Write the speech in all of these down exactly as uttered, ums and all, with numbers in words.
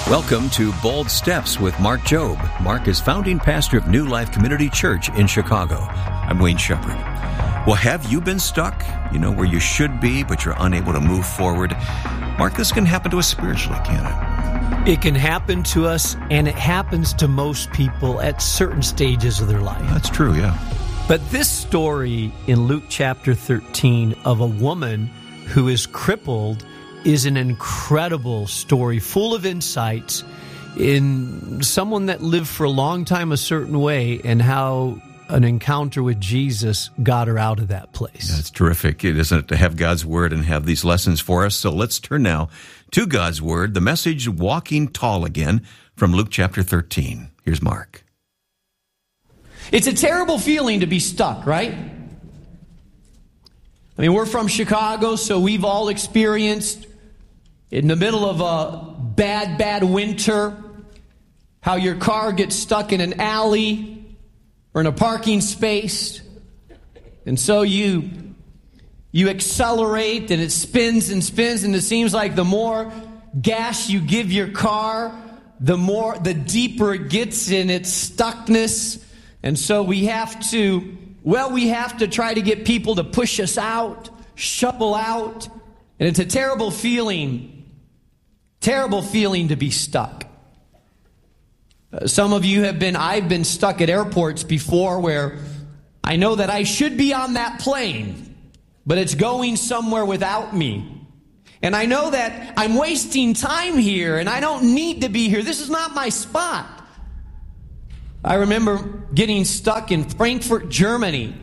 Welcome to Bold Steps with Mark Jobe. Mark is founding pastor of New Life Community Church in Chicago. I'm Wayne Shepherd. Well, have you been stuck? You know, where you should be, but you're unable to move forward? Mark, this can happen to us spiritually, can it? It can happen to us, and it happens to most people at certain stages of their life. That's true, yeah. But this story in Luke chapter thirteen of a woman who is crippled is an incredible story, full of insights in someone that lived for a long time a certain way and how an encounter with Jesus got her out of that place. That's terrific, isn't it, to have God's Word and have these lessons for us. So let's turn now to God's Word, the message, Walking Tall Again, from Luke chapter thirteen. Here's Mark. It's a terrible feeling to be stuck, right? I mean, we're from Chicago, so we've all experienced in the middle of a bad, bad winter how your car gets stuck in an alley or in a parking space. And so you you accelerate and it spins and spins, and it seems like the more gas you give your car, the more the deeper it gets in its stuckness. And so we have to, well, we have to try to get people to push us out, shovel out. And it's a terrible feeling, terrible feeling to be stuck. Uh, some of you have been, I've been stuck at airports before where I know that I should be on that plane, but it's going somewhere without me. And I know that I'm wasting time here and I don't need to be here. This is not my spot. I remember getting stuck in Frankfurt, Germany,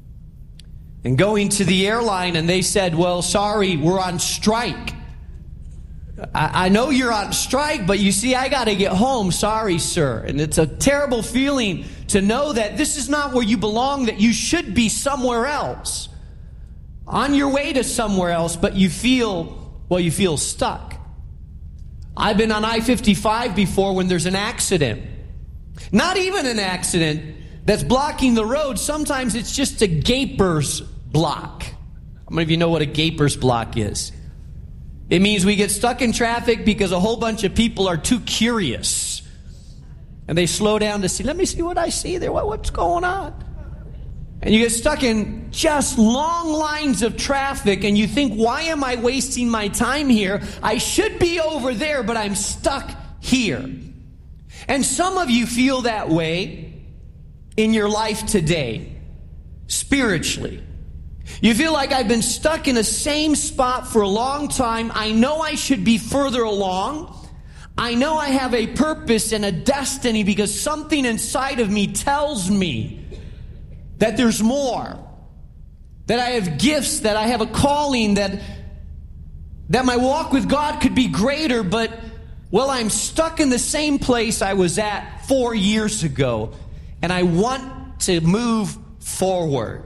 and going to the airline, and they said, well, sorry, we're on strike. I, I know you're on strike, but you see, I got to get home. Sorry, sir. And it's a terrible feeling to know that this is not where you belong, that you should be somewhere else, on your way to somewhere else, but you feel, well, you feel stuck. I've been on I fifty-five before when there's an accident. Not even an accident that's blocking the road. Sometimes it's just a gaper's block. How many of you know what a gaper's block is? It means we get stuck in traffic because a whole bunch of people are too curious. And they slow down to see, let me see what I see there. What, what's going on? And you get stuck in just long lines of traffic, and you think, why am I wasting my time here? I should be over there, but I'm stuck here. And some of you feel that way in your life today, spiritually. You feel like I've been stuck in the same spot for a long time. I know I should be further along. I know I have a purpose and a destiny because something inside of me tells me that there's more, that I have gifts, that I have a calling, that, that my walk with God could be greater, but well, I'm stuck in the same place I was at four years ago, and I want to move forward.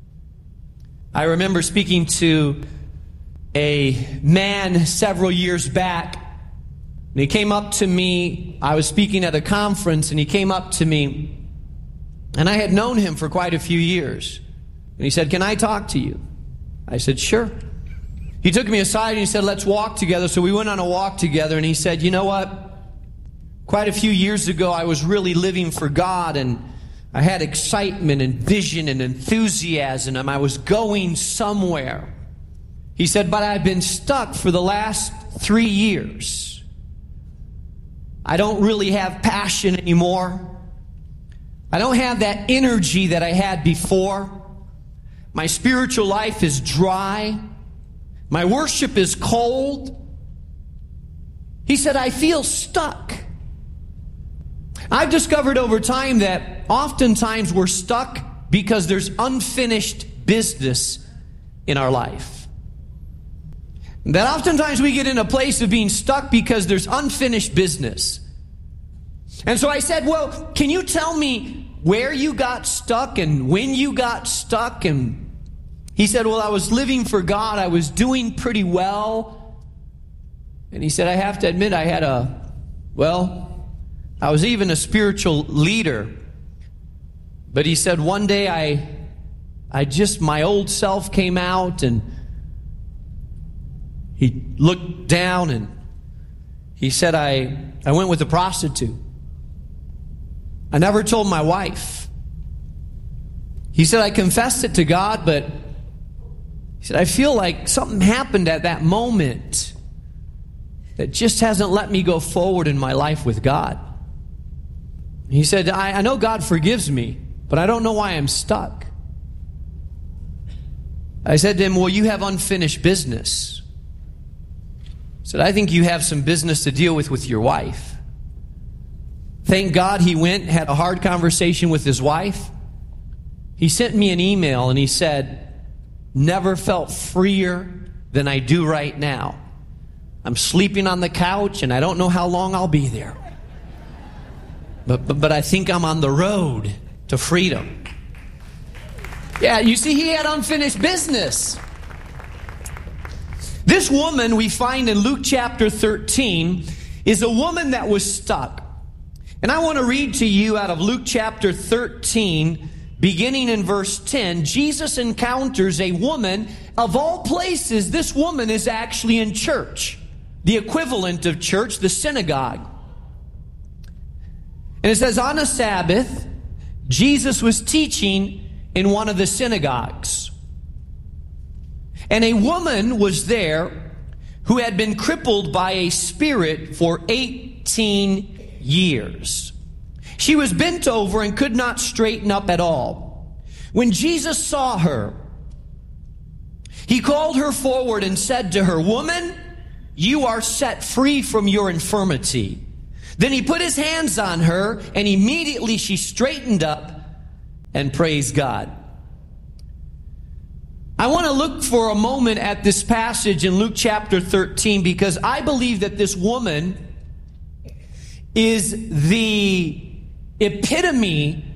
I remember speaking to a man several years back, and he came up to me. I was speaking at a conference, and he came up to me, and I had known him for quite a few years. And he said, can I talk to you? I said, sure. He took me aside and he said, let's walk together. So we went on a walk together, and he said, you know what? Quite a few years ago, I was really living for God, and I had excitement and vision and enthusiasm, and I was going somewhere. He said, but I've been stuck for the last three years. I don't really have passion anymore. I don't have that energy that I had before. My spiritual life is dry. My worship is cold. He said, I feel stuck. I've discovered over time that oftentimes we're stuck because there's unfinished business in our life. That oftentimes we get in a place of being stuck because there's unfinished business. And so I said, well, can you tell me where you got stuck and when you got stuck? And he said, well, I was living for God. I was doing pretty well. And he said, I have to admit, I had a, well, I was even a spiritual leader. But he said, one day I, I just, my old self came out, and he looked down and He said, I, I went with a prostitute. I never told my wife. He said, I confessed it to God, but he said, I feel like something happened at that moment that just hasn't let me go forward in my life with God. He said, I, I know God forgives me, but I don't know why I'm stuck. I said to him, well, you have unfinished business. He said, I think you have some business to deal with with your wife. Thank God he went, had a hard conversation with his wife. He sent me an email and he said, never felt freer than I do right now. I'm sleeping on the couch and I don't know how long I'll be there. But, but, but I think I'm on the road to freedom. Yeah, you see, he had unfinished business. This woman we find in Luke chapter thirteen is a woman that was stuck. And I want to read to you out of Luke chapter thirteen, beginning in verse ten. Jesus encounters a woman. Of all places, this woman is actually in church. The equivalent of church, the synagogue. And it says, on a Sabbath, Jesus was teaching in one of the synagogues. And a woman was there who had been crippled by a spirit for eighteen years. She was bent over and could not straighten up at all. When Jesus saw her, he called her forward and said to her, woman, you are set free from your infirmity. Then he put his hands on her, and immediately she straightened up and praised God. I want to look for a moment at this passage in Luke chapter thirteen, because I believe that this woman is the epitome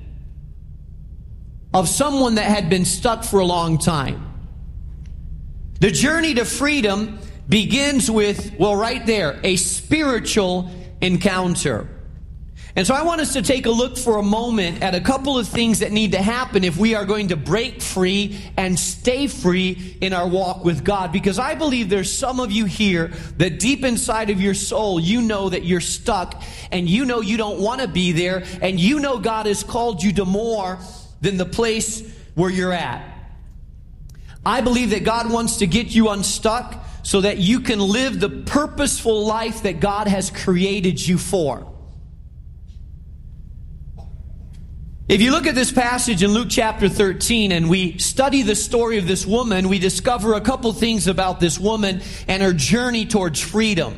of someone that had been stuck for a long time. The journey to freedom begins with, well, right there, a spiritual encounter. And so I want us to take a look for a moment at a couple of things that need to happen if we are going to break free and stay free in our walk with God. Because I believe there's some of you here that deep inside of your soul, you know that you're stuck and you know you don't want to be there, and you know God has called you to more than the place where you're at. I believe that God wants to get you unstuck so that you can live the purposeful life that God has created you for. If you look at this passage in Luke chapter thirteen and we study the story of this woman, we discover a couple things about this woman and her journey towards freedom.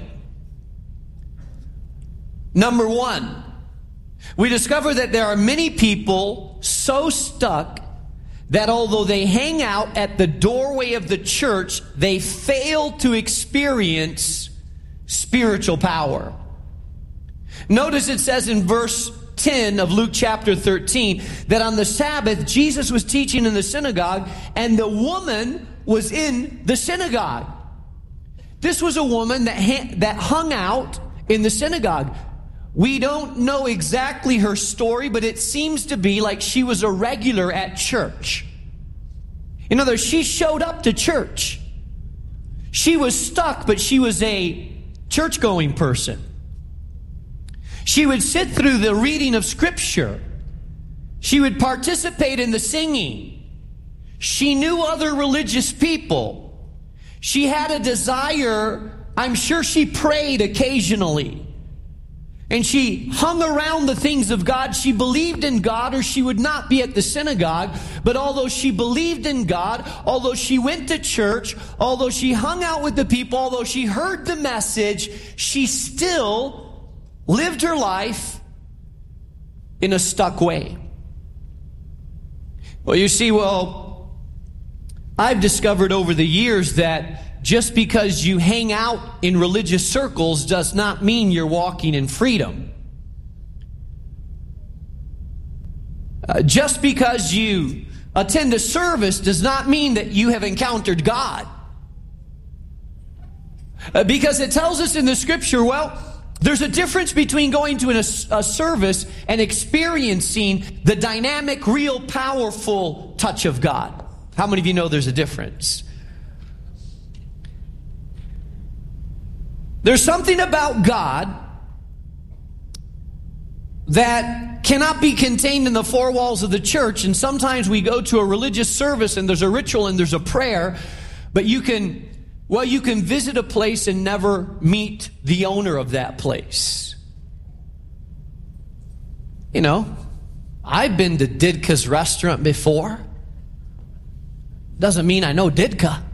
Number one, we discover that there are many people so stuck that although they hang out at the doorway of the church, they fail to experience spiritual power. Notice it says in verse ten of Luke chapter thirteen that on the Sabbath Jesus was teaching in the synagogue, and the woman was in the synagogue. This was a woman that ha- that hung out in the synagogue. We don't know exactly her story, but it seems to be like she was a regular at church. In other words, she showed up to church. She was stuck, but she was a church-going person. She would sit through the reading of Scripture. She would participate in the singing. She knew other religious people. She had a desire. I'm sure she prayed occasionally. And she hung around the things of God. She believed in God, or she would not be at the synagogue. But although she believed in God, although she went to church, although she hung out with the people, although she heard the message, she still lived her life in a stuck way. Well, you see, well, I've discovered over the years that just because you hang out in religious circles does not mean you're walking in freedom. Uh, just because you attend a service does not mean that you have encountered God. Uh, because it tells us in the Scripture, well, there's a difference between going to an, a, a service and experiencing the dynamic, real, powerful touch of God. How many of you know there's a difference? How many of you know there's a difference? There's something about God that cannot be contained in the four walls of the church. And sometimes we go to a religious service and there's a ritual and there's a prayer, but you can, well, you can visit a place and never meet the owner of that place. You know, I've been to Didka's restaurant before. Doesn't mean I know Didka.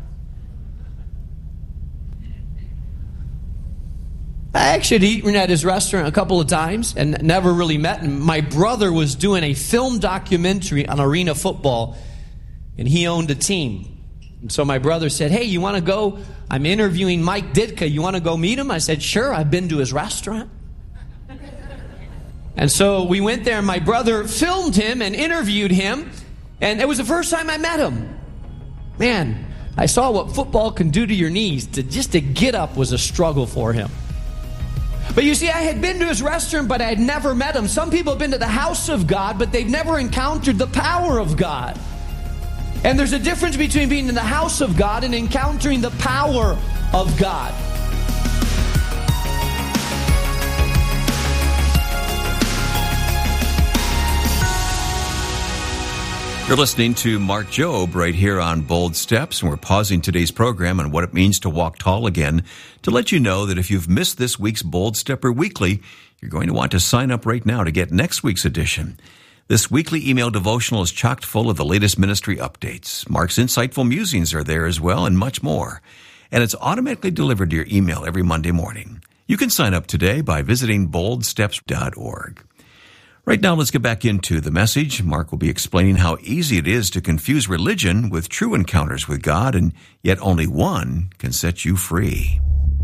I actually had eaten at his restaurant a couple of times and never really met him. My brother was doing a film documentary on arena football, and he owned a team. And so my brother said, hey, you want to go? I'm interviewing Mike Didka. You want to go meet him? I said, sure, I've been to his restaurant. And so we went there, and my brother filmed him and interviewed him, and it was the first time I met him. Man, I saw what football can do to your knees. To, just to get up was a struggle for him. But you see, I had been to his restaurant, but I had never met him. Some people have been to the house of God, but they've never encountered the power of God. And there's a difference between being in the house of God and encountering the power of God. You're listening to Mark Jobe right here on Bold Steps, and we're pausing today's program on what it means to walk tall again to let you know that if you've missed this week's Bold Stepper Weekly, you're going to want to sign up right now to get next week's edition. This weekly email devotional is chock full of the latest ministry updates. Mark's insightful musings are there as well, and much more. And it's automatically delivered to your email every Monday morning. You can sign up today by visiting bold steps dot org. Right now, let's get back into the message. Mark will be explaining how easy it is to confuse religion with true encounters with God, and yet only one can set you free.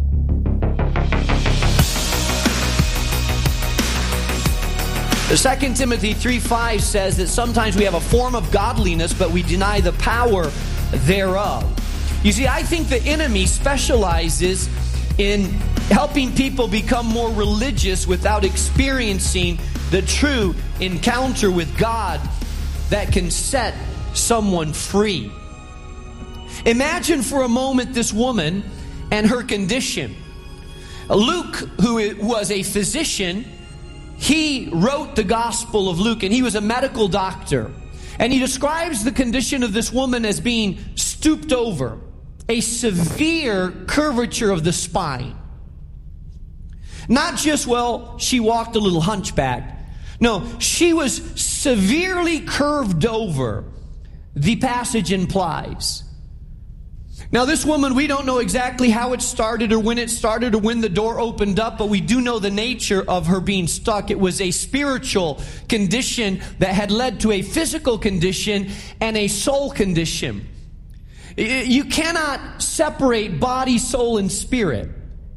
Second Timothy three five says that sometimes we have a form of godliness, but we deny the power thereof. You see, I think the enemy specializes in helping people become more religious without experiencing the true encounter with God that can set someone free. Imagine for a moment this woman and her condition. Luke, who was a physician, he wrote the Gospel of Luke, and he was a medical doctor. And he describes the condition of this woman as being stooped over, a severe curvature of the spine. Not just, well, she walked a little hunchback. No, she was severely curved over, the passage implies. Now, this woman, we don't know exactly how it started or when it started or when the door opened up, but we do know the nature of her being stuck. It was a spiritual condition that had led to a physical condition and a soul condition. You cannot separate body, soul, and spirit.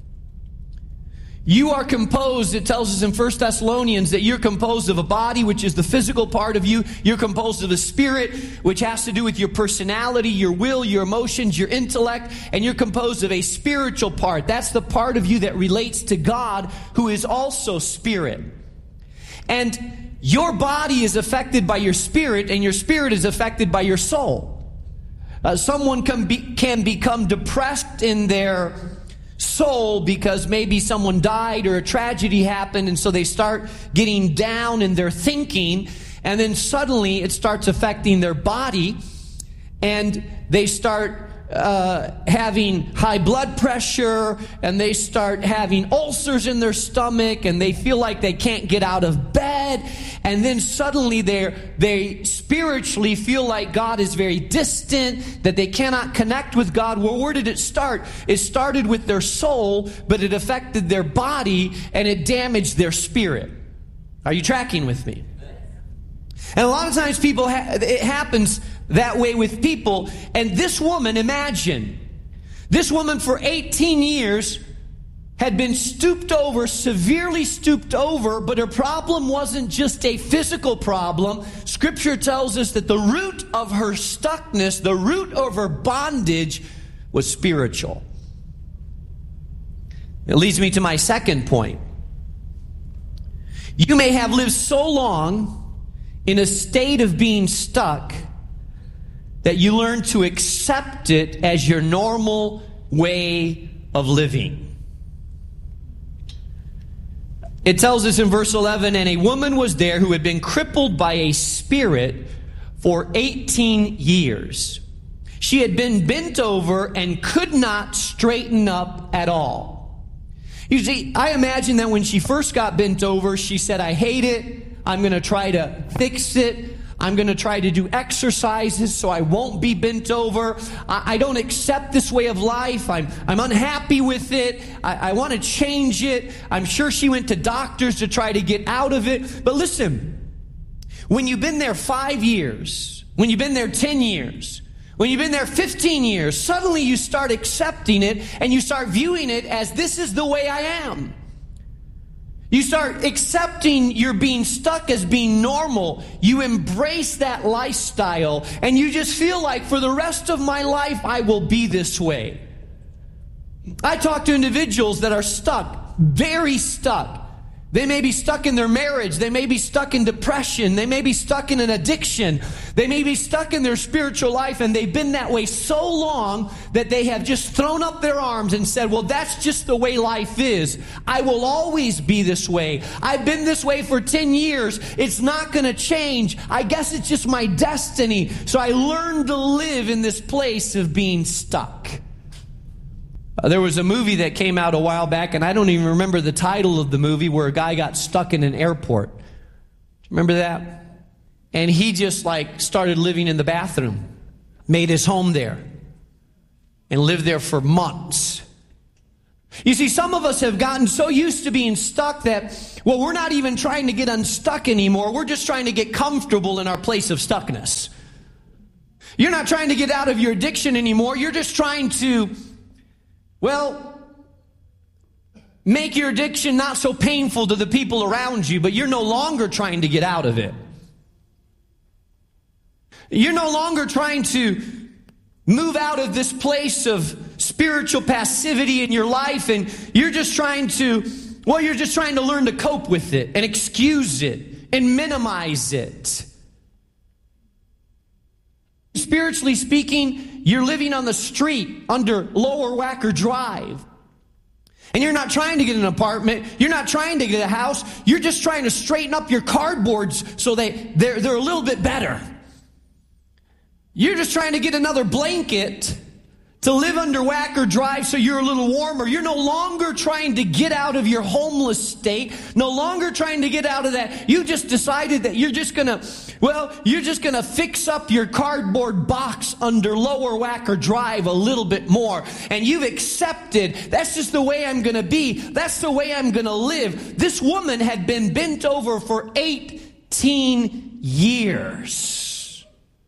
You are composed, it tells us in First Thessalonians, that you're composed of a body, which is the physical part of you. You're composed of a spirit, which has to do with your personality, your will, your emotions, your intellect. And you're composed of a spiritual part. That's the part of you that relates to God, who is also spirit. And your body is affected by your spirit, and your spirit is affected by your soul. Uh, someone can, be, can become depressed in their soul because maybe someone died or a tragedy happened, and so they start getting down in their thinking, and then suddenly it starts affecting their body, and they start uh, having high blood pressure, and they start having ulcers in their stomach, and they feel like they can't get out of bed, and then suddenly they they spiritually feel like God is very distant, that they cannot connect with God. Well, where did it start? It started with their soul, but it affected their body, and it damaged their spirit. Are you tracking with me? And a lot of times people, ha- it happens that way with people. And this woman, imagine, this woman for eighteen years had been stooped over, severely stooped over, but her problem wasn't just a physical problem. Scripture tells us that the root of her stuckness, the root of her bondage, was spiritual. It leads me to my second point. You may have lived so long in a state of being stuck that you learn to accept it as your normal way of living. It tells us in verse eleven, and a woman was there who had been crippled by a spirit for eighteen years. She had been bent over and could not straighten up at all. You see, I imagine that when she first got bent over, she said, I hate it. I'm going to try to fix it. I'm going to try to do exercises so I won't be bent over. I, I don't accept this way of life. I'm, I'm unhappy with it. I, I want to change it. I'm sure she went to doctors to try to get out of it. But listen, when you've been there five years, when you've been there ten years, when you've been there fifteen years, suddenly you start accepting it and you start viewing it as this is the way I am. You start accepting you're being stuck as being normal. You embrace that lifestyle and you just feel like for the rest of my life I will be this way. I talk to individuals that are stuck, very stuck. They may be stuck in their marriage. They may be stuck in depression. They may be stuck in an addiction. They may be stuck in their spiritual life, and they've been that way so long that they have just thrown up their arms and said, well, that's just the way life is. I will always be this way. I've been this way for ten years. It's not going to change. I guess it's just my destiny. So I learned to live in this place of being stuck. Uh, there was a movie that came out a while back, and I don't even remember the title of the movie, where a guy got stuck in an airport. Remember that? And he just like started living in the bathroom, made his home there, and lived there for months. You see, some of us have gotten so used to being stuck that, well, we're not even trying to get unstuck anymore. We're just trying to get comfortable in our place of stuckness. You're not trying to get out of your addiction anymore. You're just trying to, well, make your addiction not so painful to the people around you, but you're no longer trying to get out of it. You're no longer trying to move out of this place of spiritual passivity in your life, and you're just trying to, well, you're just trying to learn to cope with it and excuse it and minimize it. Spiritually speaking, you're living on the street under Lower Wacker Drive. And you're not trying to get an apartment. You're not trying to get a house. You're just trying to straighten up your cardboards so they, they're, they're a little bit better. You're just trying to get another blanket to live under Wacker Drive so you're a little warmer. You're no longer trying to get out of your homeless state, no longer trying to get out of that. You just decided that you're just going to, well, you're just going to fix up your cardboard box under Lower Wacker Drive a little bit more. And you've accepted, that's just the way I'm going to be. That's the way I'm going to live. This woman had been bent over for eighteen years.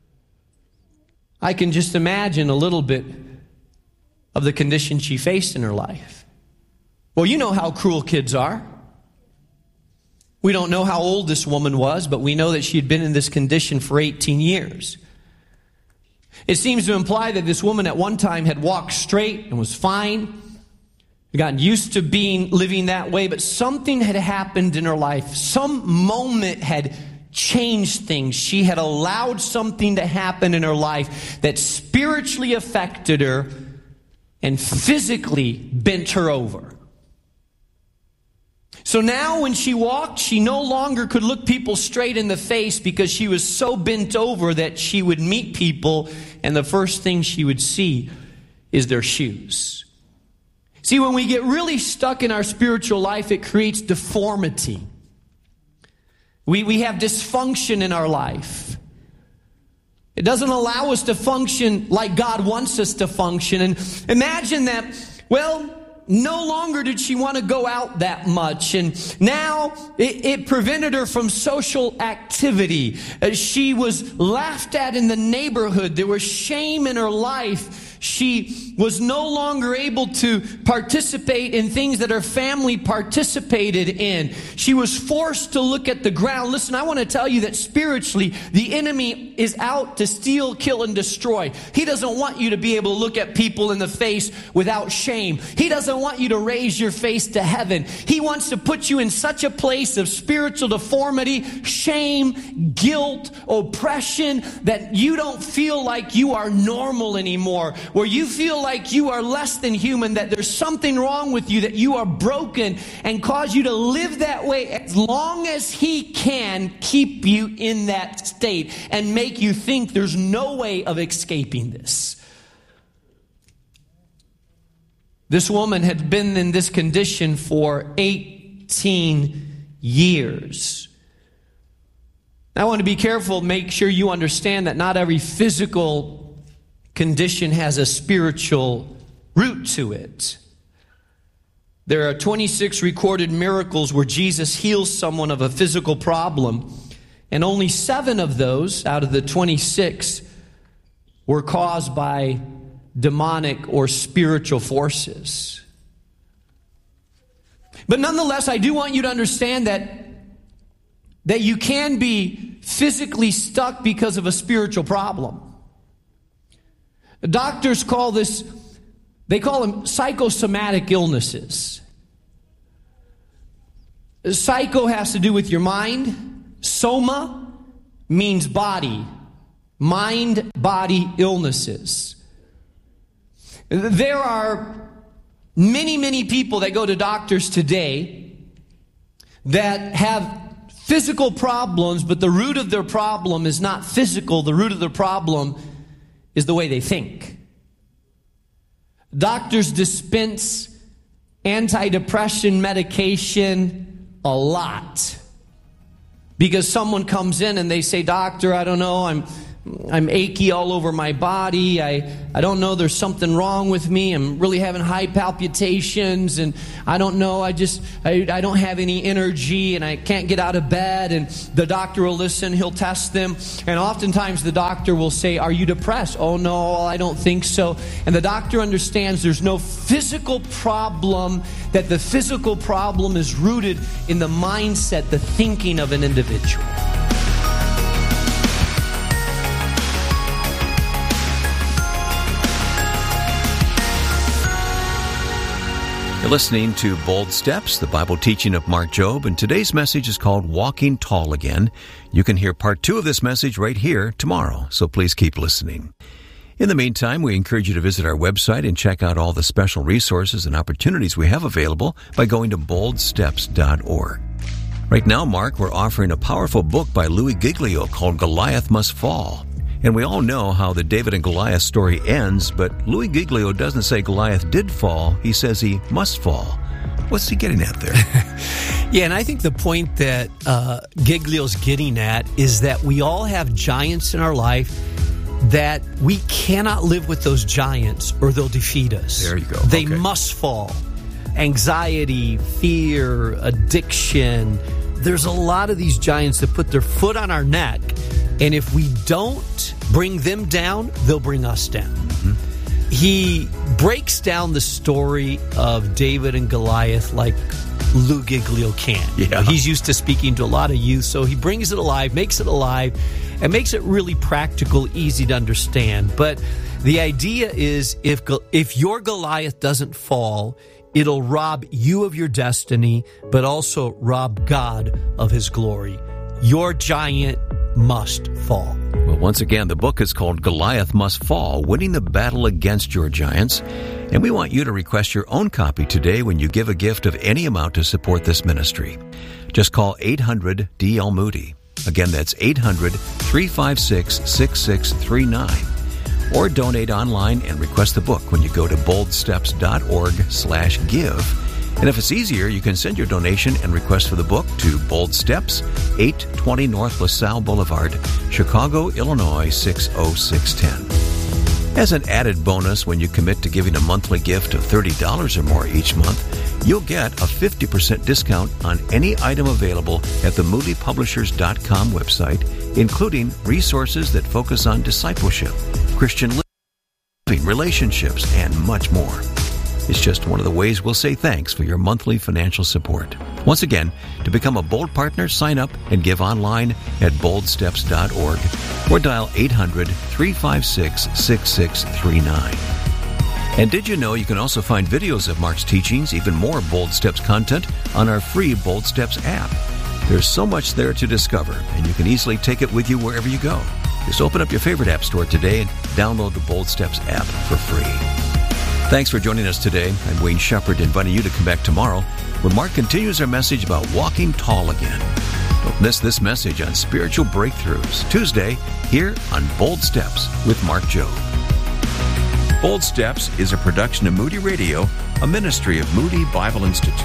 I can just imagine a little bit of the condition she faced in her life. Well, you know how cruel kids are. We don't know how old this woman was, but we know that she had been in this condition for eighteen years. It seems to imply that this woman at one time had walked straight and was fine, gotten used to being living that way, but something had happened in her life. Some moment had changed things. She had allowed something to happen in her life that spiritually affected her and physically bent her over. So now when she walked, she no longer could look people straight in the face because she was so bent over that she would meet people and the first thing she would see is their shoes. See, when we get really stuck in our spiritual life, it creates deformity. We, we have dysfunction in our life. It doesn't allow us to function like God wants us to function. And imagine that, well, no longer did she want to go out that much. And now it, it prevented her from social activity. Uh, she was laughed at in the neighborhood. There was shame in her life. She was no longer able to participate in things that her family participated in. She was forced to look at the ground. Listen, I want to tell you that spiritually, the enemy is out to steal, kill, and destroy. He doesn't want you to be able to look at people in the face without shame. He doesn't want you to raise your face to heaven. He wants to put you in such a place of spiritual deformity, shame, guilt, oppression, that you don't feel like you are normal anymore. where you feel like you are less than human, that there's something wrong with you, that you are broken, and cause you to live that way as long as he can keep you in that state and make you think there's no way of escaping this. This woman had been in this condition for eighteen years. I want to be careful, make sure you understand that not every physical condition has a spiritual root to it. There are twenty-six recorded miracles where Jesus heals someone of a physical problem, and only seven of those out of the twenty-six were caused by demonic or spiritual forces. But nonetheless, I do want you to understand that that you can be physically stuck because of a spiritual problem. The doctors call this, they call them psychosomatic illnesses. Psycho has to do with your mind. Soma means body. Mind, body illnesses. There are many, many people that go to doctors today that have physical problems, but the root of their problem is not physical. The root of their problem is the way they think. Doctors dispense antidepressant medication a lot because someone comes in and they say, "Doctor, I don't know, I'm I'm achy all over my body. I, I don't know, there's something wrong with me. I'm really having high palpitations, and I don't know, I just, I, I don't have any energy, and I can't get out of bed." And the doctor will listen, he'll test them, and oftentimes the doctor will say, "Are you depressed?" "Oh no, I don't think so." And the doctor understands there's no physical problem, that the physical problem is rooted in the mindset, the thinking of an individual. You're listening to Bold Steps, the Bible teaching of Mark Jobe, and today's message is called Walking Tall Again. You can hear part two of this message right here tomorrow, so please keep listening. In the meantime, we encourage you to visit our website and check out all the special resources and opportunities we have available by going to bold steps dot org. Right now, Mark, we're offering a powerful book by Louis Giglio called Goliath Must Fall. And we all know how the David and Goliath story ends, but Louis Giglio doesn't say Goliath did fall. He says he must fall. What's he getting at there? Yeah, and I think the point that uh, Giglio's getting at is that we all have giants in our life, that we cannot live with those giants or they'll defeat us. There you go. They okay. must fall. Anxiety, fear, addiction. There's a lot of these giants that put their foot on our neck. And if we don't bring them down, they'll bring us down. Mm-hmm. He breaks down the story of David and Goliath like Lou Giglio can. Yeah. He's used to speaking to a lot of youth, so he brings it alive, makes it alive, and makes it really practical, easy to understand. But the idea is if if your Goliath doesn't fall, it'll rob you of your destiny, but also rob God of his glory. Your giant must fall. Well, once again, the book is called Goliath Must Fall, Winning the Battle Against Your Giants. And we want you to request your own copy today when you give a gift of any amount to support this ministry. Just call eight hundred D L Moody. Again, that's eight hundred, three five six, six six three nine. Or donate online and request the book when you go to bold steps dot org slash give. And if it's easier, you can send your donation and request for the book to Bold Steps, eight twenty North LaSalle Boulevard, Chicago, Illinois, six oh six one oh. As an added bonus, when you commit to giving a monthly gift of thirty dollars or more each month, you'll get a fifty percent discount on any item available at the moody publishers dot com website, including resources that focus on discipleship, Christian living, relationships, and much more. It's just one of the ways we'll say thanks for your monthly financial support. Once again, to become a Bold partner, sign up and give online at bold steps dot org or dial eight hundred, three five six, six six three nine. And did you know you can also find videos of Mark's teachings, even more Bold Steps content, on our free Bold Steps app? There's so much there to discover, and you can easily take it with you wherever you go. Just open up your favorite app store today and download the Bold Steps app for free. Thanks for joining us today. I'm Wayne Shepherd, inviting you to come back tomorrow when Mark continues our message about walking tall again. Don't miss this message on spiritual breakthroughs, Tuesday, here on Bold Steps with Mark Jobe. Bold Steps is a production of Moody Radio, a ministry of Moody Bible Institute.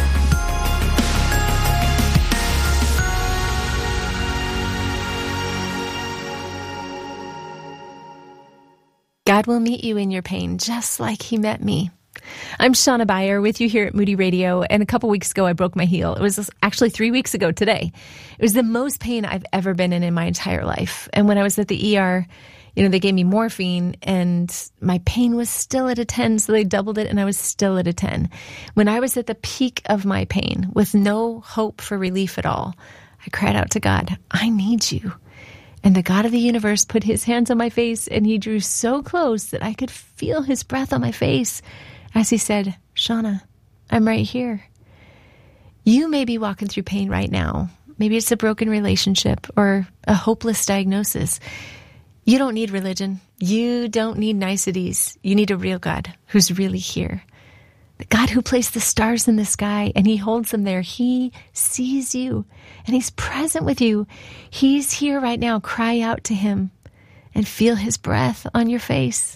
God will meet you in your pain, just like He met me. I'm Shauna Beyer with you here at Moody Radio, and a couple weeks ago I broke my heel. It was actually three weeks ago today. It was the most pain I've ever been in in my entire life. And when I was at the E R, you know, they gave me morphine, and my pain was still at a ten, so they doubled it, and I was still at a ten. When I was at the peak of my pain, with no hope for relief at all, I cried out to God, I need you. And the God of the universe put His hands on my face, and He drew so close that I could feel His breath on my face as He said, Shauna, I'm right here. You may be walking through pain right now. Maybe it's a broken relationship or a hopeless diagnosis. You don't need religion. You don't need niceties. You need a real God who's really here. The God who placed the stars in the sky, and He holds them there. He sees you, and He's present with you. He's here right now. Cry out to Him and feel His breath on your face.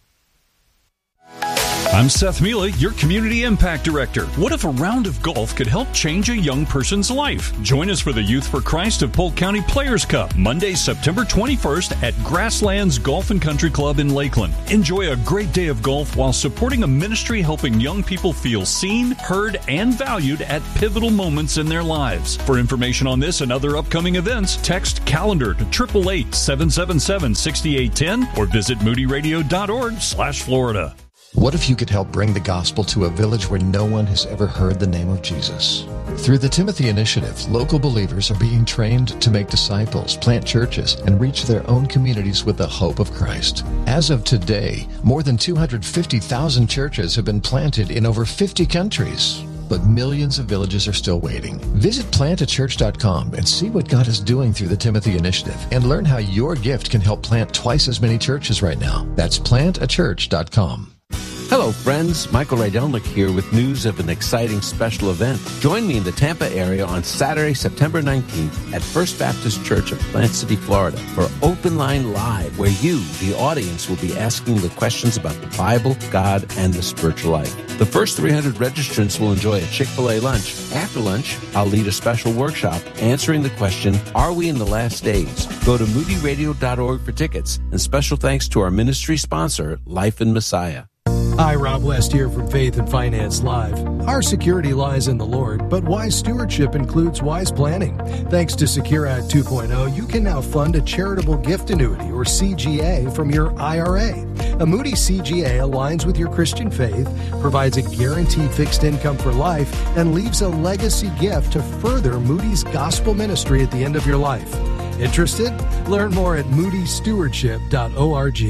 I'm Seth Mila, your Community Impact Director. What if a round of golf could help change a young person's life? Join us for the Youth for Christ of Polk County Players Cup, Monday, September twenty-first at Grasslands Golf and Country Club in Lakeland. Enjoy a great day of golf while supporting a ministry helping young people feel seen, heard, and valued at pivotal moments in their lives. For information on this and other upcoming events, text calendar to eight eight eight, seven seven seven, six eight one zero or visit moody radio dot org slash Florida. What if you could help bring the gospel to a village where no one has ever heard the name of Jesus? Through the Timothy Initiative, local believers are being trained to make disciples, plant churches, and reach their own communities with the hope of Christ. As of today, more than two hundred fifty thousand churches have been planted in over fifty countries. But millions of villages are still waiting. Visit plant a church dot com and see what God is doing through the Timothy Initiative and learn how your gift can help plant twice as many churches right now. That's plant a church dot com. Hello, friends. Michael Rydelnik here with news of an exciting special event. Join me in the Tampa area on Saturday, September nineteenth at First Baptist Church of Plant City, Florida for Open Line Live, where you, the audience, will be asking the questions about the Bible, God, and the spiritual life. The first three hundred registrants will enjoy a Chick-fil-A lunch. After lunch, I'll lead a special workshop answering the question, are we in the last days? Go to moody radio dot org for tickets. And special thanks to our ministry sponsor, Life in Messiah. Hi, Rob West here from Faith and Finance Live. Our security lies in the Lord, but wise stewardship includes wise planning. Thanks to Secure Act two point oh, you can now fund a charitable gift annuity, or C G A, from your I R A. A Moody C G A aligns with your Christian faith, provides a guaranteed fixed income for life, and leaves a legacy gift to further Moody's gospel ministry at the end of your life. Interested? Learn more at moody stewardship dot org.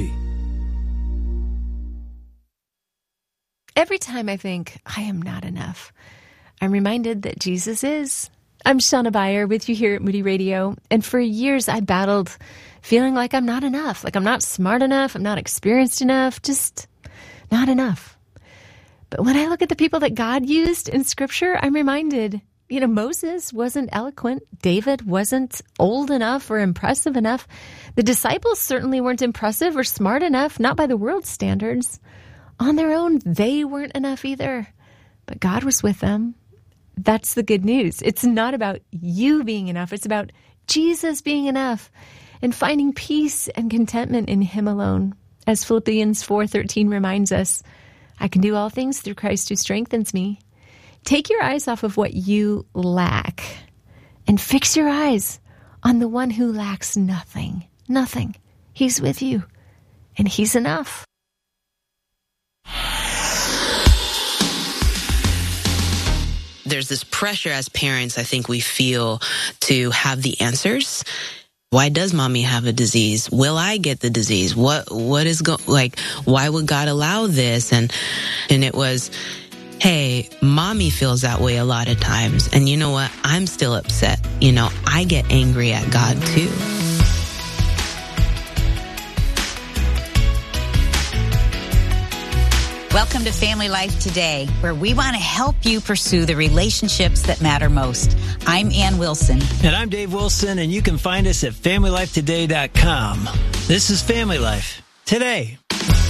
Every time I think, I am not enough, I'm reminded that Jesus is. I'm Shauna Beyer with you here at Moody Radio, and for years I battled feeling like I'm not enough, like I'm not smart enough, I'm not experienced enough, just not enough. But when I look at the people that God used in Scripture, I'm reminded, you know, Moses wasn't eloquent, David wasn't old enough or impressive enough, the disciples certainly weren't impressive or smart enough, not by the world's standards. On their own, they weren't enough either, but God was with them. That's the good news. It's not about you being enough. It's about Jesus being enough and finding peace and contentment in Him alone. As Philippians four thirteen reminds us, I can do all things through Christ who strengthens me. Take your eyes off of what you lack and fix your eyes on the one who lacks nothing. Nothing. He's with you, and He's enough. There's this pressure as parents, I think we feel, to have the answers. Why does mommy have a disease? Will I get the disease? What, what is go, like, why would God allow this? And, and it was, hey, mommy feels that way a lot of times. And you know what? I'm still upset. You know, I get angry at God too. Welcome to Family Life Today, where we want to help you pursue the relationships that matter most. I'm Ann Wilson. And I'm Dave Wilson, and you can find us at family life today dot com. This is Family Life Today.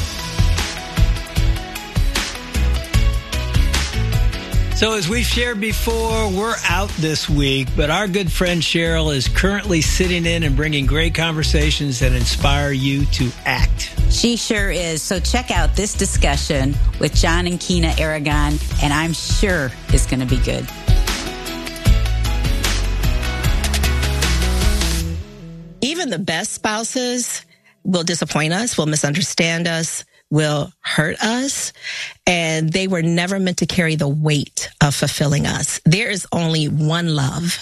So as we've shared before, we're out this week, but our good friend Cheryl is currently sitting in and bringing great conversations that inspire you to act. She sure is. So check out this discussion with John and Kina Aragon, and I'm sure it's going to be good. Even the best spouses will disappoint us, will misunderstand us, will hurt us, and they were never meant to carry the weight of fulfilling us. There is only one love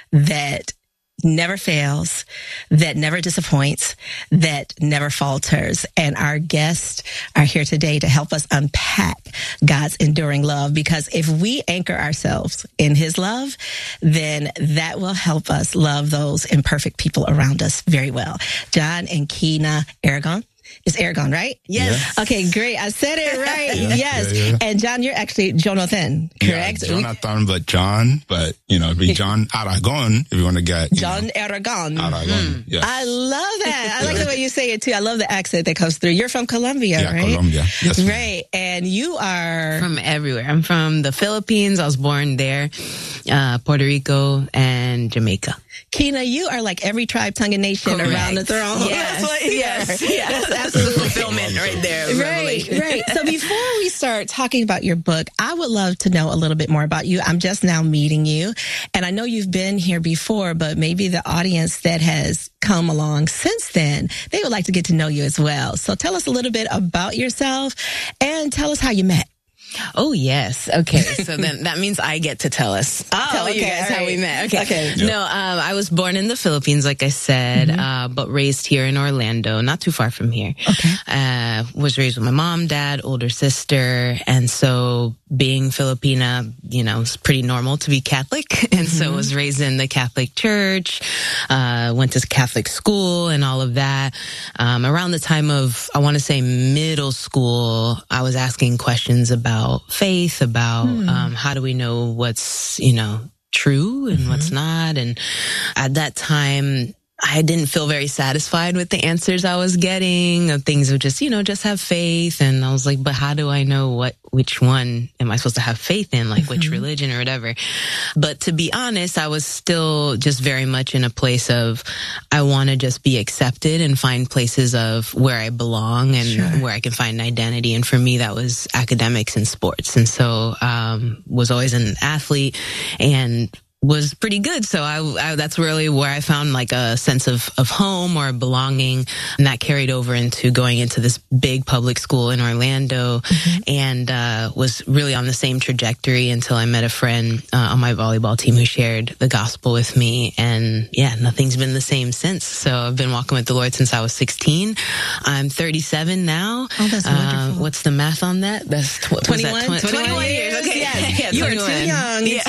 that never fails, that never disappoints, that never falters. And our guests are here today to help us unpack God's enduring love, because if we anchor ourselves in his love, then that will help us love those imperfect people around us very well. John and Kina Aragon. It's Aragon, right? Yes. Yeah. Okay, great. I said it right. Yeah, yes. yeah, yeah. And John, you're actually Jonathan, correct? Yeah, Jonathan, but John, but, you know, it'd be John Aragon if you want to get... John know, Aragon. Aragon, mm. Yes. I love that. I like the way you say it, too. I love the accent that comes through. You're from Colombia, yeah, right? Colombia. Yes, right. And you are... From everywhere. I'm from the Philippines. I was born there, uh, Puerto Rico, and Jamaica. Kina, you are like every tribe, tongue, and nation Correct. Around the throne. Yes, yes, yes. That's the fulfillment right there. Right, right. So before we start talking about your book, I would love to know a little bit more about you. I'm just now meeting you, and I know you've been here before, but maybe the audience that has come along since then, they would like to get to know you as well. So tell us a little bit about yourself and tell us how you met. Oh, yes. Okay. So then that means I get to tell us. Oh, tell okay, you guys right. how we met. Okay. okay. Yep. No, um, I was born in the Philippines, like I said, mm-hmm. uh, but raised here in Orlando, not too far from here. Okay. Uh, was raised with my mom, dad, older sister. And so being Filipina, you know, it's pretty normal to be Catholic. And mm-hmm. so was raised in the Catholic church, uh, went to Catholic school and all of that. Um, around the time of, I want to say middle school, I was asking questions about faith, about hmm. um, how do we know what's, you know, true and mm-hmm. what's not. And at that time, I didn't feel very satisfied with the answers I was getting. Things of just, you know, just have faith. And I was like, but how do I know what, which one am I supposed to have faith in? Like mm-hmm. which religion or whatever. But to be honest, I was still just very much in a place of, I want to just be accepted and find places of where I belong and sure. where I can find an identity. And for me, that was academics and sports. And so, um, was always an athlete and was pretty good. So I, I, that's really where I found like a sense of, of home or belonging. And that carried over into going into this big public school in Orlando mm-hmm. and, uh, was really on the same trajectory until I met a friend uh, on my volleyball team who shared the gospel with me. And yeah, nothing's been the same since. So I've been walking with the Lord since I was sixteen. I'm thirty-seven now. Oh, that's wonderful. Uh, what's the math on that? That's tw- twenty-one, that? Tw- twenty-one years. Okay. Yes. Yeah, you twenty-one. are too young. Yeah.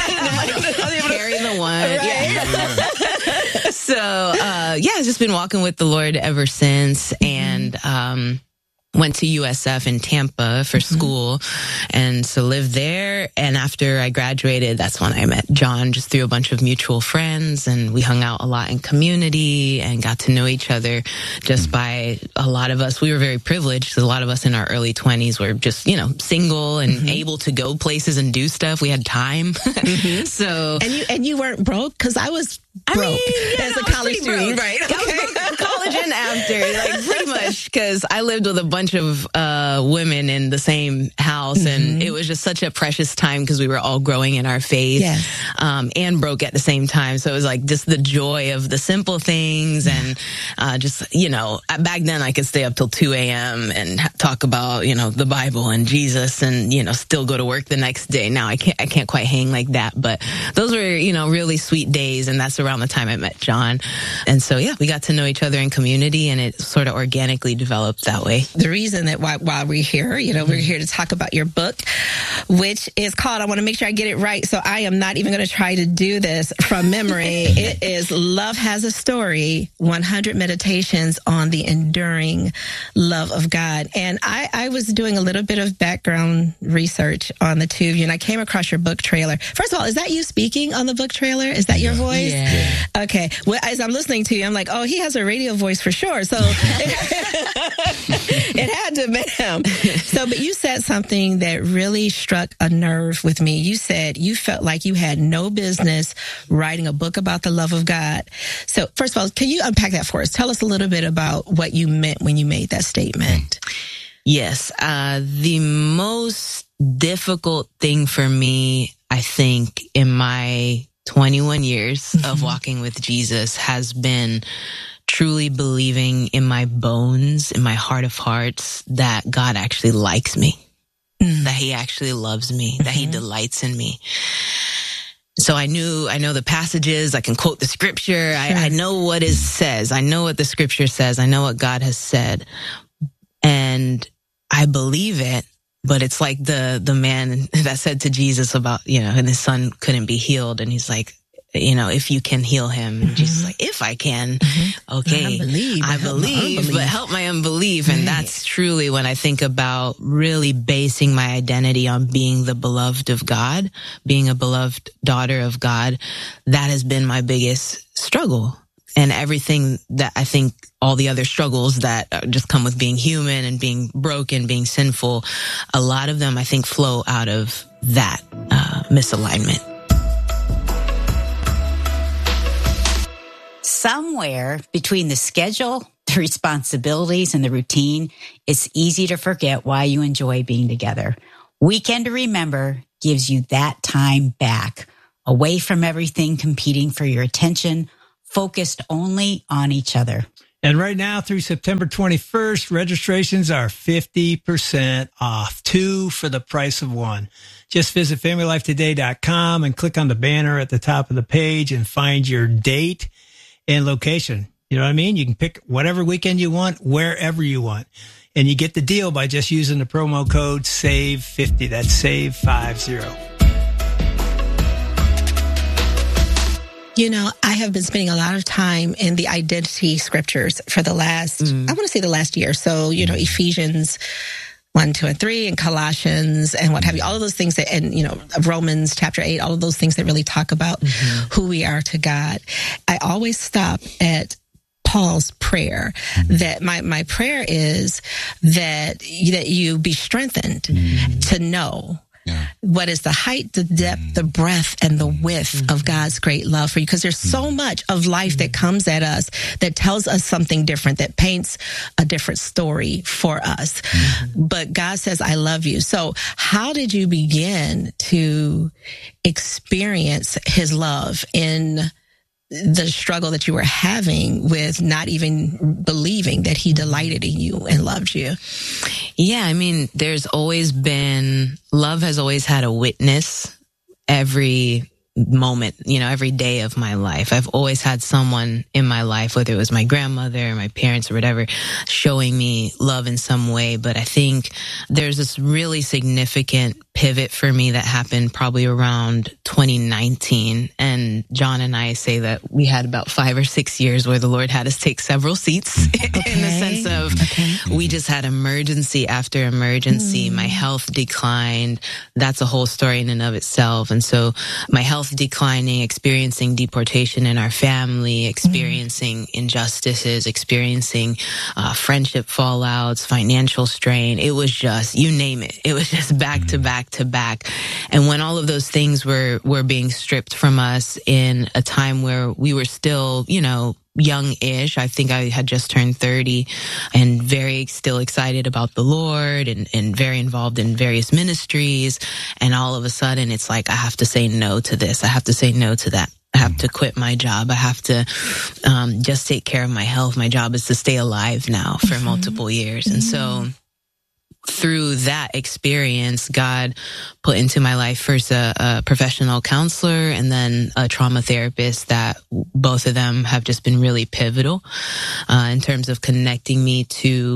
To carry the one. Right. Yeah. So, uh, yeah, I've just been walking with the Lord ever since. Mm-hmm. And, um, went to U S F in Tampa for mm-hmm. school. And so lived there. And after I graduated, that's when I met John, just through a bunch of mutual friends. And we hung out a lot in community and got to know each other just mm-hmm. by a lot of us. We were very privileged. A lot of us in our early twenties were just, you know, single and mm-hmm. able to go places and do stuff. We had time. Mm-hmm. So, and you, and you weren't broke? Cause I was I broke mean, yeah, as no, a college student, broke. right? Okay. I was broke college and after, like pretty much, because I lived with a bunch of uh women in the same house, mm-hmm. and it was just such a precious time because we were all growing in our faith, yes. um, and broke at the same time. So it was like just the joy of the simple things, and uh just you know, back then I could stay up till two a.m. and talk about you know the Bible and Jesus, and you know still go to work the next day. Now I can't I can't quite hang like that, but those were you know really sweet days, and that's around the time I met John. And so, yeah, we got to know each other in community, and it sort of organically developed that way. The the reason that why, while we're here, you know, we're here to talk about your book, which is called, I want to make sure I get it right, so I am not even going to try to do this from memory. It is Love Has a Story, one hundred Meditations on the Enduring Love of God. And I, I was doing a little bit of background research on the two of you, and I came across your book trailer. First of all, is that you speaking on the book trailer? Is that your voice? Yeah. Okay. Well, as I'm listening to you, I'm like, oh, he has a radio voice for sure. So it had to be him. So, but you said something that really struck a nerve with me. You said you felt like you had no business writing a book about the love of God. So first of all, can you unpack that for us? Tell us a little bit about what you meant when you made that statement. Yes. Uh, the most difficult thing for me, I think, in my twenty-one years mm-hmm. of walking with Jesus has been truly believing in my bones, in my heart of hearts, that God actually likes me, mm. that he actually loves me, mm-hmm. that he delights in me. So I knew, I know the passages, I can quote the scripture, sure. I, I know what it says, I know what the scripture says, I know what God has said, and I believe it. But it's like the, the man that said to Jesus about, you know, and his son couldn't be healed. And he's like, you know, if you can heal him. And Jesus is like, if I can, mm-hmm. okay. I believe, I believe, but help my unbelief. Right. And that's truly when I think about really basing my identity on being the beloved of God, being a beloved daughter of God. That has been my biggest struggle. And everything that I think all the other struggles that just come with being human and being broken, being sinful, a lot of them I think flow out of that uh, misalignment. Somewhere between the schedule, the responsibilities, and the routine, it's easy to forget why you enjoy being together. Weekend to Remember gives you that time back, away from everything competing for your attention, focused only on each other. And right now through September twenty-first, registrations are fifty percent off, two for the price of one. Just visit family life today dot com and click on the banner at the top of the page and find your date and location. You know what I mean? You can pick whatever weekend you want, wherever you want. And you get the deal by just using the promo code save fifty. That's save fifty. You know, I have been spending a lot of time in the identity scriptures for the last, mm. I want to say the last year. So, you know, Ephesians one, two, and three, and Colossians, and what have you, all of those things that, and, you know, Romans chapter eight, all of those things that really talk about mm-hmm. who we are to God. I always stop at Paul's prayer. Mm-hmm. That my, my prayer is that, that you be strengthened mm-hmm. to know Yeah. what is the height, the depth, the breadth, and the width mm-hmm. of God's great love for you. Because there's so much of life that comes at us that tells us something different, that paints a different story for us. Mm-hmm. But God says, I love you. So how did you begin to experience his love in the struggle that you were having with not even believing that he delighted in you and loved you? Yeah, I mean, there's always been, love has always had a witness every moment, you know, every day of my life. I've always had someone in my life, whether it was my grandmother or my parents or whatever, showing me love in some way. But I think there's this really significant pivot for me that happened probably around twenty nineteen. And John and I say that we had about five or six years where the Lord had us take several seats okay. in the sense of okay. we just had emergency after emergency. Mm. My health declined. That's a whole story in and of itself. And so my health declining, experiencing deportation in our family, experiencing mm. injustices, experiencing uh, friendship fallouts, financial strain. It was just, you name it. It was just back to back to back. And when all of those things were, were being stripped from us in a time where we were still, you know, young-ish. I think I had just turned thirty and very still excited about the Lord and, and very involved in various ministries. And all of a sudden it's like, I have to say no to this. I have to say no to that. I have to quit my job. I have to um, just take care of my health. My job is to stay alive now for mm-hmm. multiple years. And so through that experience, God put into my life first a, a professional counselor and then a trauma therapist that both of them have just been really pivotal uh, in terms of connecting me to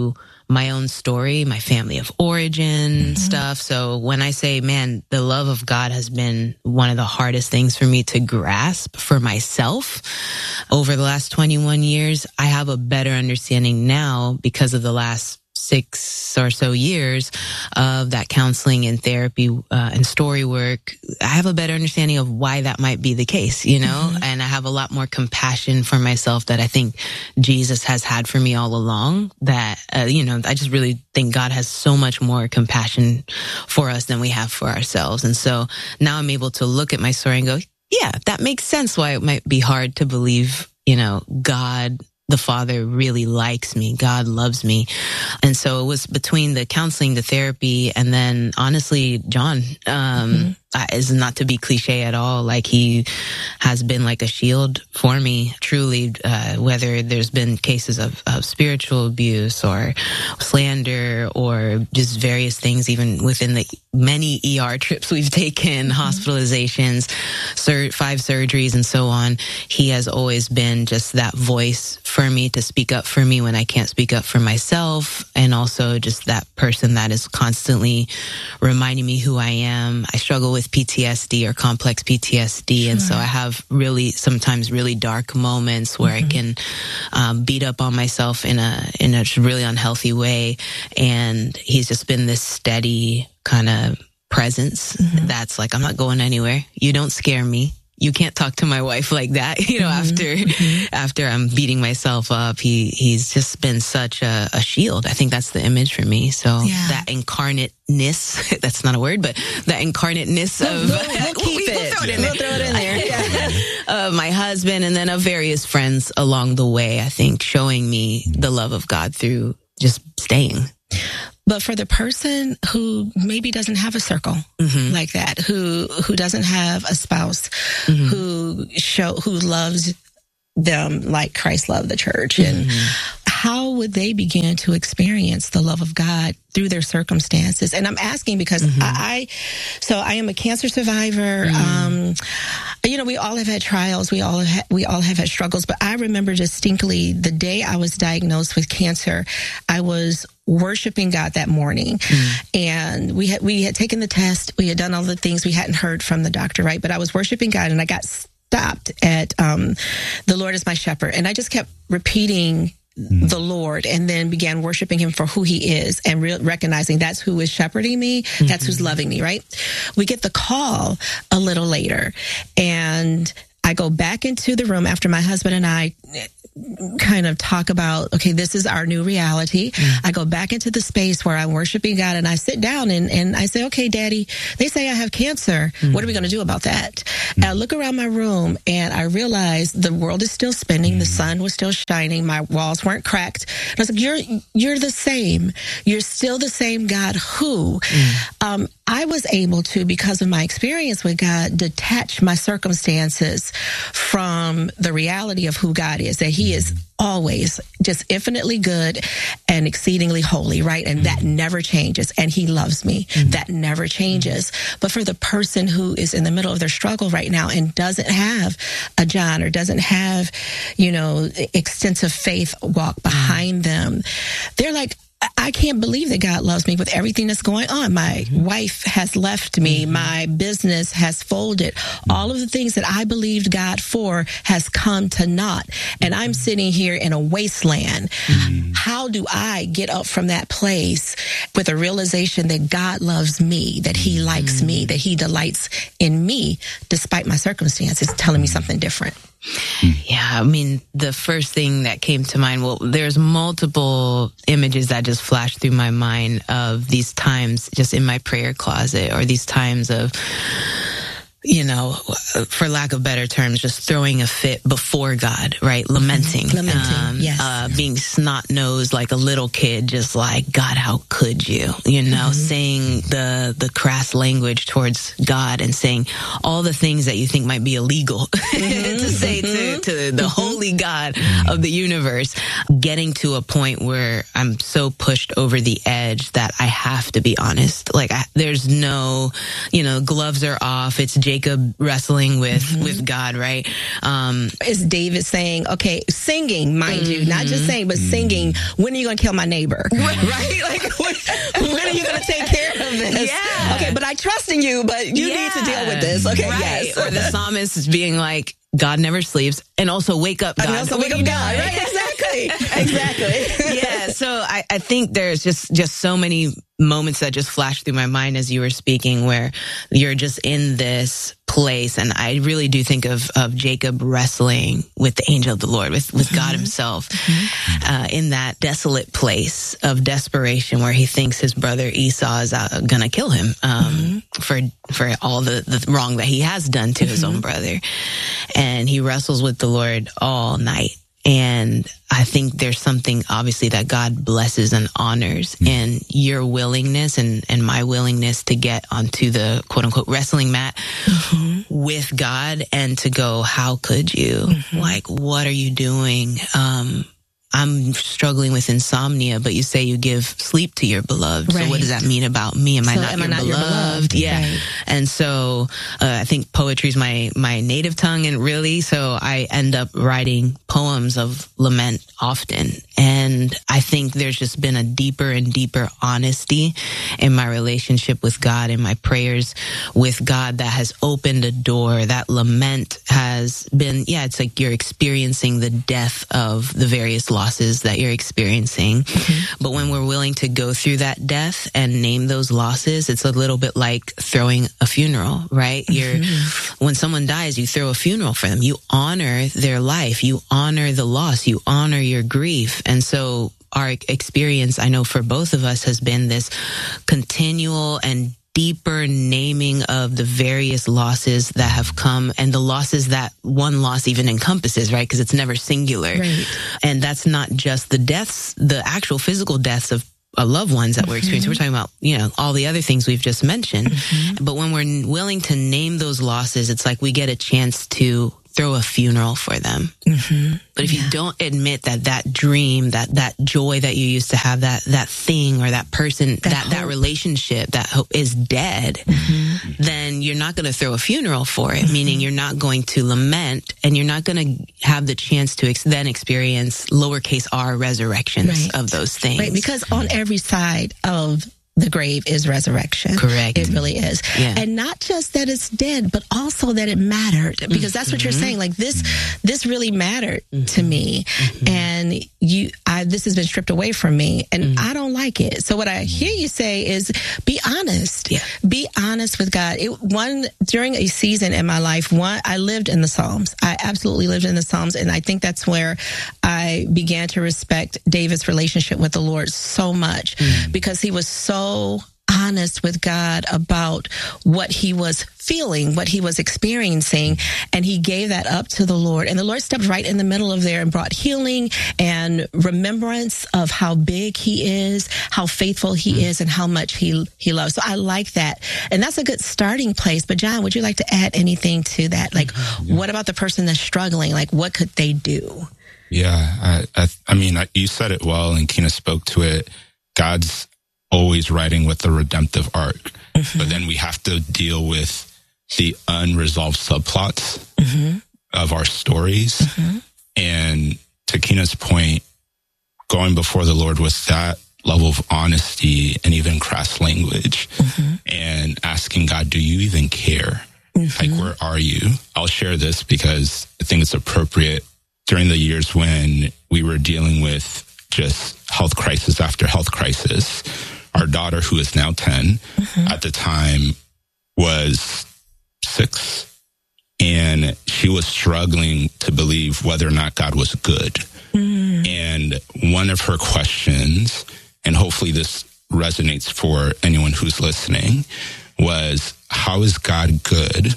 my own story, my family of origin mm-hmm. stuff. So when I say, man, the love of God has been one of the hardest things for me to grasp for myself over the last twenty-one years, I have a better understanding now because of the last six or so years of that counseling and therapy uh, and story work. I have a better understanding of why that might be the case, you know, mm-hmm. and I have a lot more compassion for myself that I think Jesus has had for me all along. That, uh, you know, I just really think God has so much more compassion for us than we have for ourselves. And so now I'm able to look at my story and go, yeah, that makes sense why it might be hard to believe, you know, God the Father really likes me. God loves me. And so it was between the counseling, the therapy, and then honestly, John, um, mm-hmm. is not to be cliche at all. Like he has been like a shield for me, truly, uh, whether there's been cases of, of spiritual abuse or slander or just various things, even within the many E R trips we've taken, mm-hmm. hospitalizations, sur- five surgeries and so on. He has always been just that voice for me to speak up for me when I can't speak up for myself. And also just that person that is constantly reminding me who I am. I struggle with P T S D or complex P T S D. Sure. And so I have really, sometimes really dark moments where mm-hmm. I can um, beat up on myself in a, in a really unhealthy way. And he's just been this steady kind of presence mm-hmm. that's like, I'm not going anywhere. You don't scare me. You can't talk to my wife like that, you know, mm-hmm. after, mm-hmm. after I'm beating myself up. He, he's just been such a, a shield. I think that's the image for me. So yeah. that incarnateness, that's not a word, but that incarnateness we'll, of, we'll, we'll keep we'll it. Throw it in we'll there. throw it in there. Yeah. uh, my husband and then of various friends along the way, I think showing me the love of God through just staying. But for the person who maybe doesn't have a circle mm-hmm. like that, who who doesn't have a spouse, mm-hmm. who show who loves them like Christ loved the church, mm-hmm. and how would they begin to experience the love of God through their circumstances? And I'm asking because mm-hmm. I, I, so I am a cancer survivor. Mm-hmm. Um, you know, we all have had trials. We all have had, we all have had struggles. But I remember distinctly the day I was diagnosed with cancer, I was worshiping God that morning, mm-hmm. and we had we had taken the test. We had done all the things. We hadn't heard from the doctor, right? But I was worshiping God, and I got stopped at um, the Lord is my shepherd, and I just kept repeating Mm. the Lord, and then began worshiping him for who he is and re- recognizing that's who is shepherding me. Mm-hmm. That's who's loving me, right? We get the call a little later, and I go back into the room after my husband and I kind of talk about, okay, this is our new reality. Mm. I go back into the space where I'm worshiping God, and I sit down and, and I say, okay, Daddy, they say I have cancer. Mm. What are we going to do about that? Mm. And I look around my room and I realize the world is still spinning. Mm. The sun was still shining. My walls weren't cracked. And I was like, you're, you're the same. You're still the same God who, mm. um, I was able to, because of my experience with God, detach my circumstances from the reality of who God is, that he is always just infinitely good and exceedingly holy, right? And that never changes. And he loves me. Mm-hmm. That never changes. Mm-hmm. But for the person who is in the middle of their struggle right now and doesn't have a John or doesn't have, you know, extensive faith walk behind mm-hmm. them, they're like, I can't believe that God loves me with everything that's going on. My mm-hmm. wife has left me. Mm-hmm. My business has folded. Mm-hmm. All of the things that I believed God for has come to naught. And I'm sitting here in a wasteland. Mm-hmm. How do I get up from that place with a realization that God loves me, that he likes mm-hmm. me, that he delights in me, despite my circumstances telling me something different? Yeah, I mean, the first thing that came to mind, well, there's multiple images that just flashed through my mind of these times just in my prayer closet, or these times of, you know, for lack of better terms, just throwing a fit before God, right? Lamenting. Mm-hmm. Lamenting, um, yes. Uh, being snot-nosed like a little kid, just like, God, how could you? You know, mm-hmm. saying the, the crass language towards God and saying all the things that you think might be illegal mm-hmm. to say mm-hmm. to, to the mm-hmm. holy God of the universe. Getting to a point where I'm so pushed over the edge that I have to be honest. Like, I, there's no, you know, gloves are off. It's J Jacob wrestling with, mm-hmm. with God, right? Um, is David saying, okay, singing, mind mm-hmm. you, not just saying, but mm-hmm. singing, when are you going to kill my neighbor? Right? Like, when, when are you going to take care of this? Yeah. Okay, but I trust in you, but you yeah. need to deal with this. Okay, right. yes. Or the psalmist is being like, God never sleeps, and also wake up, God. And also wake up, God. Right? Exactly. Exactly. Yeah. So I, I think there's just, just so many moments that just flashed through my mind as you were speaking, where you're just in this place. And I really do think of, of Jacob wrestling with the angel of the Lord, with, with mm-hmm. God himself, mm-hmm. uh, in that desolate place of desperation where he thinks his brother Esau is uh, gonna kill him, um, mm-hmm. for, for all the, the wrong that he has done to mm-hmm. his own brother. And he wrestles with the Lord all night. And I think there's something obviously that God blesses and honors mm-hmm. in your willingness and, and my willingness to get onto the quote unquote wrestling mat mm-hmm. with God and to go, how could you? Mm-hmm. Like, what are you doing? Um, I'm struggling with insomnia, but you say you give sleep to your beloved. Right. So what does that mean about me? Am I so not, am your, I not beloved? your beloved? Yeah. Right. And so uh, I think poetry is my, my native tongue, and really, so I end up writing poems of lament often. And I think there's just been a deeper and deeper honesty in my relationship with God, in my prayers with God, that has opened a door. That lament has been, yeah, it's like you're experiencing the death of the various losses that you're experiencing. Mm-hmm. But when we're willing to go through that death and name those losses, it's a little bit like throwing a funeral, right? Mm-hmm. You're, when someone dies, you throw a funeral for them. You honor their life. You honor the loss. You honor your grief. And so our experience, I know for both of us, has been this continual and deeper naming of the various losses that have come, and the losses that one loss even encompasses, right? Because it's never singular. Right. And that's not just the deaths, the actual physical deaths of uh, loved ones that mm-hmm. we're experiencing. We're talking about, you know, all the other things we've just mentioned. Mm-hmm. But when we're willing to name those losses, it's like we get a chance to throw a funeral for them. Mm-hmm. But if yeah. you don't admit that that dream, that that joy that you used to have, that that thing or that person, that that, that relationship that hope is dead, mm-hmm. then you're not going to throw a funeral for it, mm-hmm. meaning you're not going to lament, and you're not going to have the chance to ex- then experience lowercase r resurrections right. of those things. Right, because on every side of the grave is resurrection. Correct. It really is. Yeah. And not just that it's dead, but also that it mattered, because mm-hmm. that's what you're saying. Like this, this really mattered mm-hmm. to me. Mm-hmm. And you, I, this has been stripped away from me, and mm-hmm. I don't like it. So what I hear you say is be honest. Yeah. Be honest with God. It, one, during a season in my life, one, I lived in the Psalms. I absolutely lived in the Psalms. And I think that's where I began to respect David's relationship with the Lord so much, mm-hmm. because he was so honest with God about what he was feeling, what he was experiencing, and he gave that up to the Lord. And the Lord stepped right in the middle of there and brought healing and remembrance of how big he is, how faithful he mm. is, and how much he he loves. So I like that. And that's a good starting place. But John, would you like to add anything to that? Like, yeah. what about the person that's struggling? Like, what could they do? Yeah, I, I, I mean, I, you said it well, and Kina spoke to it. God's always writing with the redemptive arc, mm-hmm. but then we have to deal with the unresolved subplots mm-hmm. of our stories. Mm-hmm. And to Kina's point, going before the Lord with that level of honesty and even crass language, mm-hmm. and asking God, do you even care? Mm-hmm. Like, where are you? I'll share this because I think it's appropriate. During the years when we were dealing with just health crisis after health crisis, our daughter, who is now ten, mm-hmm. at the time was six, and she was struggling to believe whether or not God was good. Mm. And one of her questions, and hopefully this resonates for anyone who's listening, was, how is God good?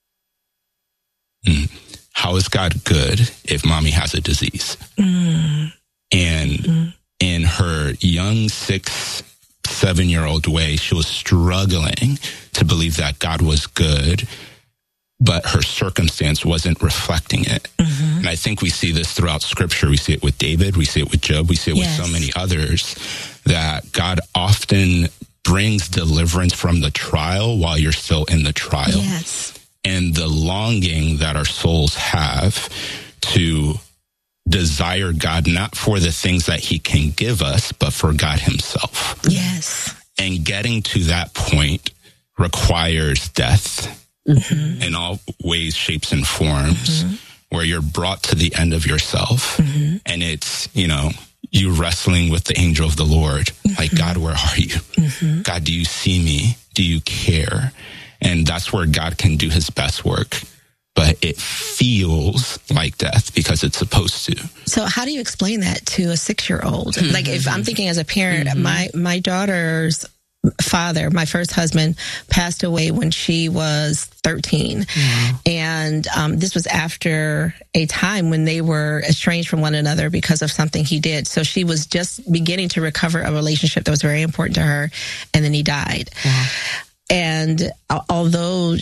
Mm. How is God good if mommy has a disease? Mm. And mm. in her young six, seven-year-old way, she was struggling to believe that God was good, but her circumstance wasn't reflecting it. Mm-hmm. And I think we see this throughout Scripture. We see it with David. We see it with Job. We see it yes. with so many others, that God often brings deliverance from the trial while you're still in the trial. Yes. and the longing that our souls have to desire God, not for the things that he can give us, but for God himself. Yes. And getting to that point requires death mm-hmm. in all ways, shapes, and forms, mm-hmm. where you're brought to the end of yourself. Mm-hmm. And it's, you know, you wrestling with the angel of the Lord. Mm-hmm. Like, God, where are you? Mm-hmm. God, do you see me? Do you care? And that's where God can do his best work. But it feels like death because it's supposed to. So how do you explain that to a six-year-old? Mm-hmm. Like, if I'm thinking as a parent, mm-hmm. my, my daughter's father, my first husband, passed away when she was thirteen. Mm-hmm. And um, this was after a time when they were estranged from one another because of something he did. So she was just beginning to recover a relationship that was very important to her. And then he died. Mm-hmm. And although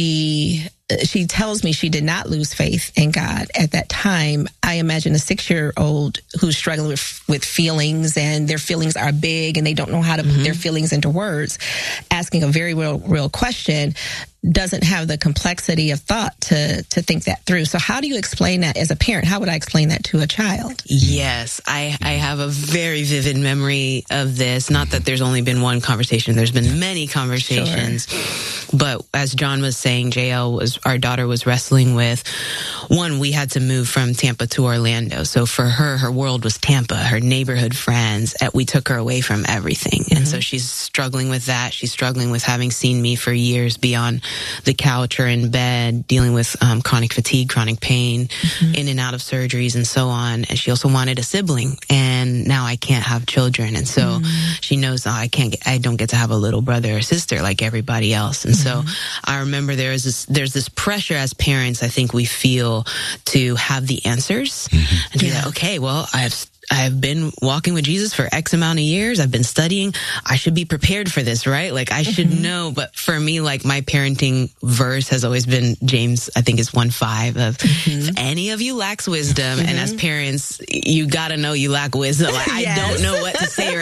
she she tells me she did not lose faith in God at that time, I imagine a six-year-old who's struggling with, with feelings, and their feelings are big and they don't know how to mm-hmm. put their feelings into words, asking a very real, real question, doesn't have the complexity of thought to to think that through. So how do you explain that as a parent? How would I explain that to a child? Yes, I, I have a very vivid memory of this. Not that there's only been one conversation. There's been many conversations. Sure. But as John was saying, J L was, our daughter was wrestling with, one, we had to move from Tampa to Orlando. So for her, her world was Tampa, her neighborhood friends. We took her away from everything. Mm-hmm. And so she's struggling with that. She's struggling with having seen me for years beyond the couch or in bed, dealing with um, chronic fatigue, chronic pain, mm-hmm. in and out of surgeries and so on. And she also wanted a sibling, and now I can't have children. And so mm-hmm. she knows, oh, I can't get, I don't get to have a little brother or sister like everybody else. And mm-hmm. so I remember there is this, there's this pressure as parents, I think we feel, to have the answers mm-hmm. and to yeah. be like, okay, well, I have I've been walking with Jesus for X amount of years. I've been studying. I should be prepared for this, right? Like, I should mm-hmm. know. But for me, like, my parenting verse has always been James, I think is one five of, mm-hmm. if any of you lacks wisdom, mm-hmm. and as parents, you gotta know you lack wisdom. Like, yes. I don't know what to say